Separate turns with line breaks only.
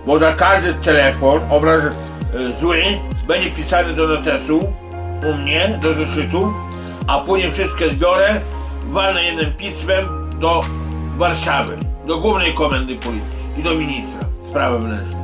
bo za każdy telefon, obraz zły, będzie pisany do notesu, u mnie, do zeszytu, a później wszystkie zbiorę, walnę jednym pismem do Warszawy, do Głównej Komendy Policji i do ministra spraw wewnętrznych.